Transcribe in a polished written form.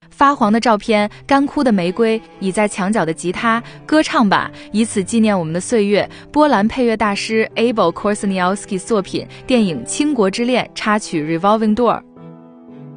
发黄的照片，干枯的玫瑰，倚在墙角的吉他，歌唱吧，以此纪念我们的岁月。波兰配乐大师 Abel Korzeniowski 作品，电影《倾国之恋》插曲 Revolving Door。